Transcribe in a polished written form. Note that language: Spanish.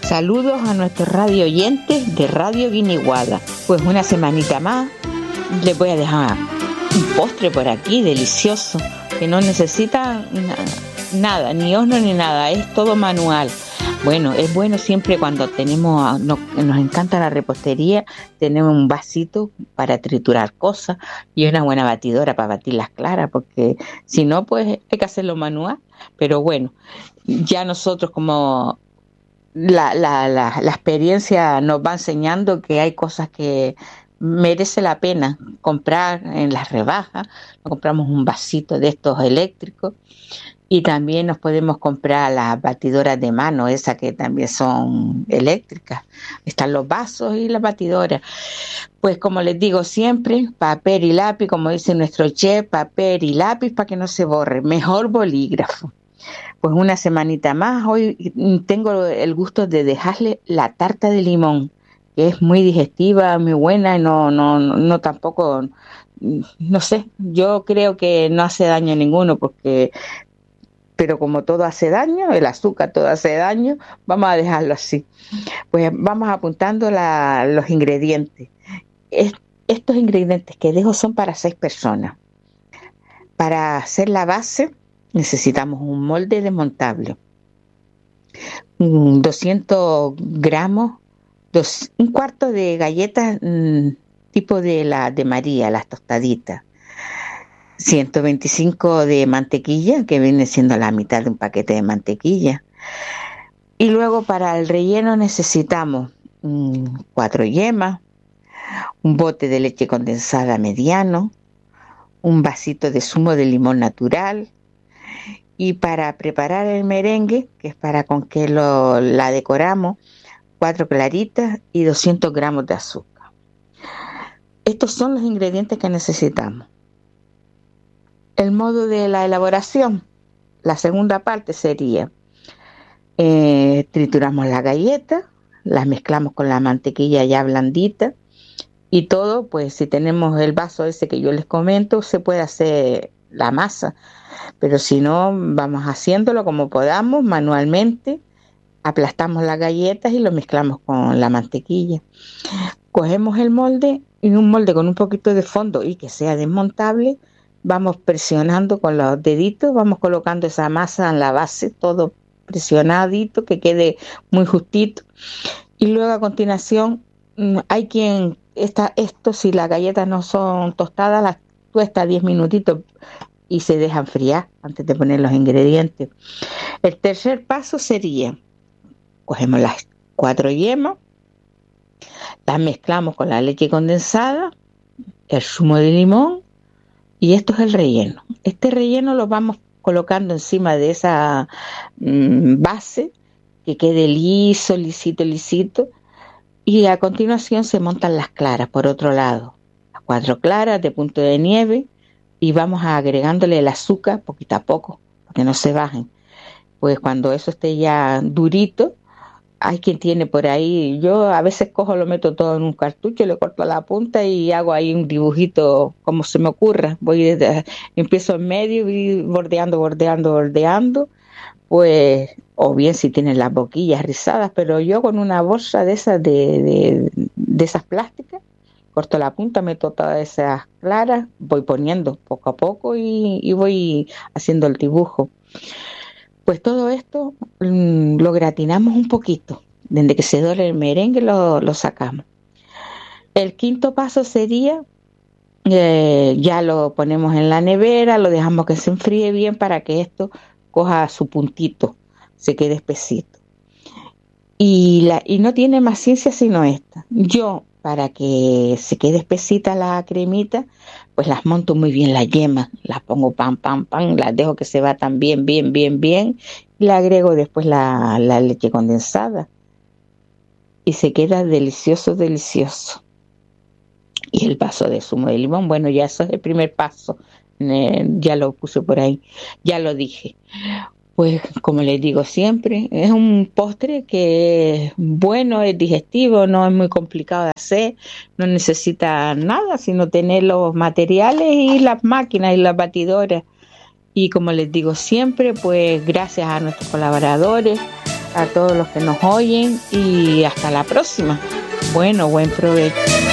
Saludos a nuestros radio oyentes de Radio Guiniguada. Pues una semanita más les voy a dejar un postre por aquí delicioso que no necesita nada, ni horno ni nada, es todo manual. Bueno, es bueno siempre cuando nos encanta la repostería, tenemos un vasito para triturar cosas y una buena batidora para batir las claras, porque si no, pues hay que hacerlo manual. Pero bueno, ya nosotros como la experiencia nos va enseñando que hay cosas que merece la pena comprar en las rebajas. Nos compramos un vasito de estos eléctricos y también nos podemos comprar las batidoras de mano, esas que también son eléctricas. Están los vasos y las batidoras. Pues como les digo siempre, papel y lápiz, como dice nuestro chef, papel y lápiz para que no se borre. Mejor bolígrafo. Pues una semanita más, hoy tengo el gusto de dejarle la tarta de limón, que es muy digestiva, muy buena, y no tampoco, no sé, yo creo que no hace daño a ninguno, pero como todo hace daño, el azúcar todo hace daño, vamos a dejarlo así. Pues vamos apuntando los ingredientes. Estos ingredientes que dejo son para 6 personas. Para hacer la base necesitamos un molde desmontable, 200 gramos, un cuarto de galletas tipo de la de María, las tostaditas, 125 de mantequilla, que viene siendo la mitad de un paquete de mantequilla. Y luego para el relleno necesitamos 4 yemas, un bote de leche condensada mediano, un vasito de zumo de limón natural. Y para preparar el merengue, que es para con que la decoramos, 4 claritas y 200 gramos de azúcar. Estos son los ingredientes que necesitamos. El modo de la elaboración, la segunda parte sería, trituramos la galleta, las mezclamos con la mantequilla ya blandita y todo, pues si tenemos el vaso ese que yo les comento, se puede hacer la masa. Pero si no, vamos haciéndolo como podamos, manualmente. Aplastamos las galletas y lo mezclamos con la mantequilla. Cogemos el molde, y un molde con un poquito de fondo y que sea desmontable, vamos presionando con los deditos, vamos colocando esa masa en la base, todo presionadito, que quede muy justito. Y luego a continuación, hay quien, esto si las galletas no son tostadas, las tuesta 10 minutitos y se deja enfriar antes de poner los ingredientes. El tercer paso sería, cogemos las 4 yemas, las mezclamos con la leche condensada, el zumo de limón y esto es el relleno. Este relleno lo vamos colocando encima de esa base que quede liso, lisito y a continuación se montan las claras por otro lado. Las 4 claras de punto de nieve y vamos agregándole el azúcar poquito a poco, para que no se bajen. Pues cuando eso esté ya durito, hay quien tiene por ahí, yo a veces cojo, lo meto todo en un cartucho, le corto la punta y hago ahí un dibujito como se me ocurra. Empiezo en medio y bordeando, pues, o bien si tienen las boquillas rizadas, pero yo con una bolsa de esas de esas plásticas, corto la punta, meto todas esas claras, voy poniendo poco a poco y voy haciendo el dibujo. Pues todo esto lo gratinamos un poquito. Desde que se dore el merengue lo sacamos. El quinto paso sería, ya lo ponemos en la nevera, lo dejamos que se enfríe bien para que esto coja su puntito, se quede espesito. Y no tiene más ciencia sino esta. Yo, para que se quede espesita la cremita, pues las monto muy bien las yemas, las pongo pam, las dejo que se batan bien, y le agrego después la leche condensada y se queda delicioso. Y el vaso de zumo de limón, bueno, ya eso es el primer paso, ya lo puse por ahí, ya lo dije. Pues como les digo siempre, es un postre que es bueno, es digestivo, no es muy complicado de hacer, no necesita nada, sino tener los materiales y las máquinas y las batidoras. Y como les digo siempre, pues gracias a nuestros colaboradores, a todos los que nos oyen y hasta la próxima. Bueno, buen provecho.